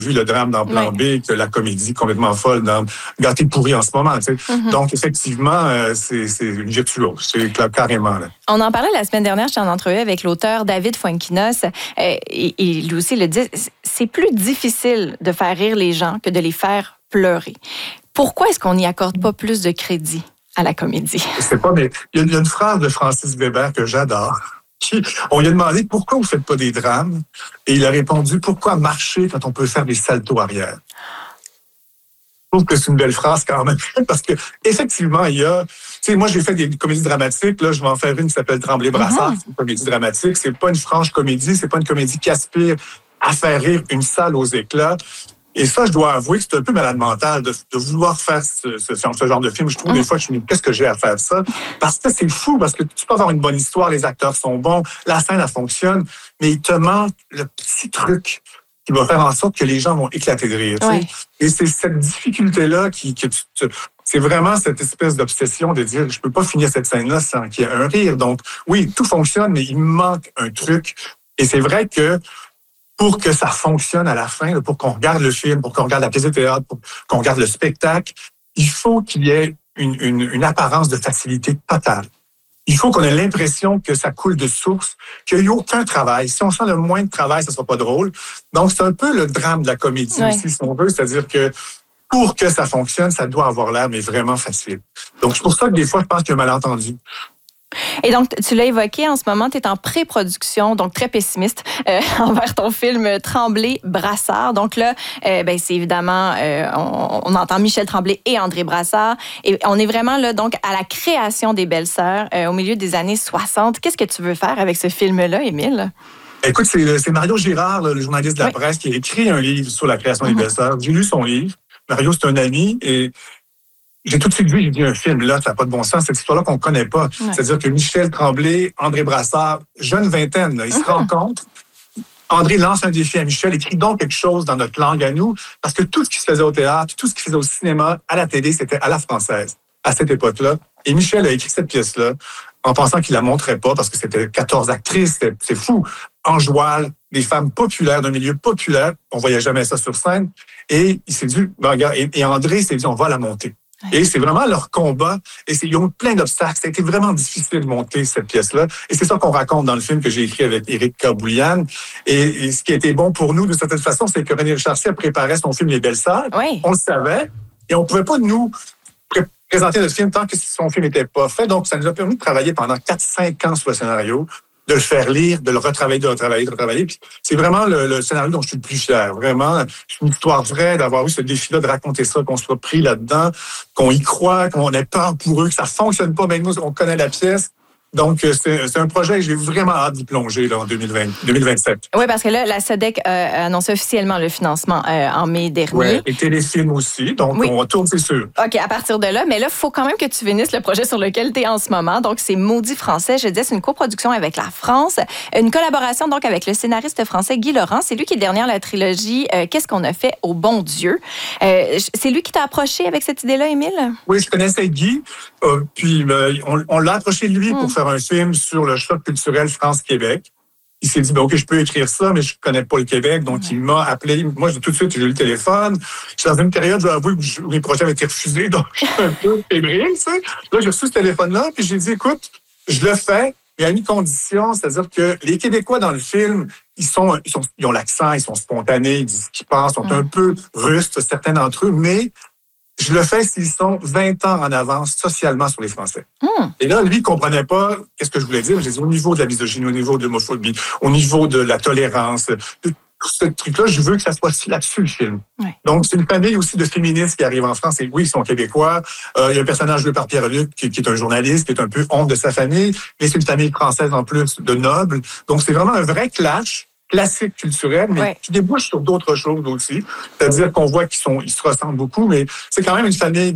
vu le drame dans Plan B que la comédie complètement folle dans Gâté pourri en ce moment. Tu sais. Donc, effectivement, c'est une virtuose. C'est carrément. Là. On en parlait la semaine dernière, j'étais en entrevue avec l'auteur David Fuenquinos. Et lui aussi le dit, c'est plus difficile de faire rire les gens que de les faire pleurer. Pourquoi est-ce qu'on n'y accorde pas plus de crédit à la comédie? Je sais pas, mais il y a une phrase de Francis Weber que j'adore. On lui a demandé pourquoi vous ne faites pas des drames et il a répondu pourquoi marcher quand on peut faire des saltos arrière. Je trouve que c'est une belle phrase quand même parce que effectivement il y a, tu sais, moi j'ai fait des comédies dramatiques, là je vais en faire une qui s'appelle Tremblay-Brassard, c'est une comédie dramatique, c'est pas une franche comédie, c'est pas une comédie qui aspire à faire rire une salle aux éclats. Et ça, je dois avouer que c'est un peu malade mental de vouloir faire ce genre de film. Je trouve des fois, je me dis, qu'est-ce que j'ai à faire ça? Parce que c'est fou, parce que tu peux avoir une bonne histoire, les acteurs sont bons, la scène, elle fonctionne, mais il te manque le petit truc qui va faire en sorte que les gens vont éclater de rire. Ouais. Et c'est cette difficulté-là c'est vraiment cette espèce d'obsession de dire, je peux pas finir cette scène-là sans qu'il y ait un rire. Donc, oui, tout fonctionne, mais il manque un truc. Et c'est vrai que pour que ça fonctionne à la fin, pour qu'on regarde le film, pour qu'on regarde la pièce de théâtre, pour qu'on regarde le spectacle, il faut qu'il y ait une apparence de facilité totale. Il faut qu'on ait l'impression que ça coule de source, qu'il n'y a eu aucun travail. Si on sent le moins de travail, ça ne sera pas drôle. Donc, c'est un peu le drame de la comédie aussi, si on veut. C'est-à-dire que pour que ça fonctionne, ça doit avoir l'air, mais vraiment facile. Donc, c'est pour ça que des fois, je pense qu'il y a un malentendu. Et donc, tu l'as évoqué, en ce moment, tu es en pré-production, donc très pessimiste envers ton film Tremblay-Brassard. Donc là, c'est évidemment, on entend Michel Tremblay et André Brassard. Et on est vraiment là, donc, à la création des Belles-Sœurs au milieu des années 60. Qu'est-ce que tu veux faire avec ce film-là, Émile? Écoute, c'est Mario Girard, le journaliste de la presse, qui a écrit un livre sur la création des Belles-Sœurs. J'ai lu son livre. Mario, c'est un ami et j'ai tout de suite vu, j'ai dit un film, là, ça n'a pas de bon sens, cette histoire-là qu'on ne connaît pas. Ouais. C'est-à-dire que Michel Tremblay, André Brassard, jeune vingtaine, là, ils se rencontrent. André lance un défi à Michel, écrit donc quelque chose dans notre langue à nous, parce que tout ce qui se faisait au théâtre, tout ce qui se faisait au cinéma, à la télé, c'était à la française, à cette époque-là. Et Michel a écrit cette pièce-là en pensant qu'il la montrait pas, parce que c'était 14 actrices, c'est fou. Enjoual, des femmes populaires, d'un milieu populaire, on voyait jamais ça sur scène. Et il s'est dit, regarde, et André s'est dit, on va la monter. Et c'est vraiment leur combat. Et ils ont eu plein d'obstacles. Ça a été vraiment difficile de monter cette pièce-là. Et c'est ça qu'on raconte dans le film que j'ai écrit avec Éric Caboulian. Et ce qui a été bon pour nous, de certaine façon, c'est que René Richardson préparait son film Les Belles-Sœurs. Oui. On le savait. Et on pouvait pas nous présenter notre film tant que son film n'était pas fait. Donc, ça nous a permis de travailler pendant 4-5 ans sur le scénario, de le faire lire, de le retravailler, de le retravailler. Puis c'est vraiment le scénario dont je suis le plus fier. Vraiment, c'est une histoire vraie d'avoir eu ce défi-là, de raconter ça, qu'on soit pris là-dedans, qu'on y croit, qu'on ait peur pour eux, que ça fonctionne pas. Même nous, on connaît la pièce. Donc, c'est un projet que j'ai vraiment hâte d'y plonger là, en 2027. Oui, parce que là, la SODEC a annoncé officiellement le financement en mai dernier. Oui, et Téléfilm aussi. Donc, on retourne, c'est sûr. OK, à partir de là. Mais là, il faut quand même que tu finisses le projet sur lequel tu es en ce moment. Donc, c'est Maudit français. Je disais, c'est une coproduction avec la France. Une collaboration donc avec le scénariste français Guy Laurent. C'est lui qui est derrière la trilogie Qu'est-ce qu'on a fait au bon Dieu? C'est lui qui t'a approché avec cette idée-là, Émile? Oui, je connaissais Guy. Puis, on l'a approché de lui pour faire un film sur le choc culturel France-Québec. Il s'est dit, OK, je peux écrire ça, mais je connais pas le Québec. Donc, il m'a appelé. Moi, tout de suite, j'ai eu le téléphone. Je suis dans une période, je dois avouer, où mes projets avaient été refusés. Donc, je suis un peu fébrile, tu sais. Là, j'ai reçu ce téléphone-là, puis j'ai dit, écoute, je le fais, mais à une condition, c'est-à-dire que les Québécois dans le film, ils ont l'accent, ils sont spontanés, ils disent ce qu'ils pensent, sont un peu rustres, certains d'entre eux, mais je le fais s'ils sont 20 ans en avance socialement sur les Français. Et là, lui, il comprenait pas qu'est-ce que je voulais dire. J'ai dit, au niveau de la misogynie, au niveau de l'homophobie, au niveau de la tolérance, ce truc-là, je veux que ça soit là-dessus, le film. Ouais. Donc, c'est une famille aussi de féministes qui arrivent en France. Et oui, ils sont québécois. Il y a un personnage joué par Pierre-Luc qui est un journaliste, qui est un peu honte de sa famille, mais c'est une famille française en plus, de nobles. Donc, c'est vraiment un vrai clash classique culturel, mais qui débouche sur d'autres choses aussi. C'est-à-dire qu'on voit qu'ils se ressemblent beaucoup, mais c'est quand même une famille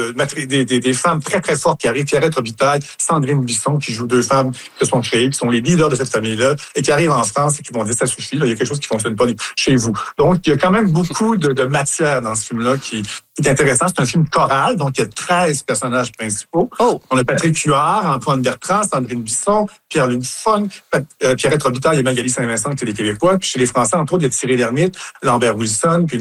des femmes très, très fortes qui arrivent. Pierrette Robitaille, Sandrine Bisson, qui jouent deux femmes qui se sont créées, qui sont les leaders de cette famille-là, et qui arrivent en France et qui vont dire, ça suffit, là, il y a quelque chose qui fonctionne pas chez vous. Donc, il y a quand même beaucoup de matière dans ce film-là qui Ce qui est intéressant, c'est un film choral, donc il y a 13 personnages principaux. Oh. On a Patrick Huard, Antoine Bertrand, Sandrine Bisson, Pierre-Luc Funk, Pierrette Robitaille et Magali Saint-Vincent, qui est des Québécois. Puis chez les Français, entre autres, il y a Thierry Lhermitte, Lambert Wilson, puis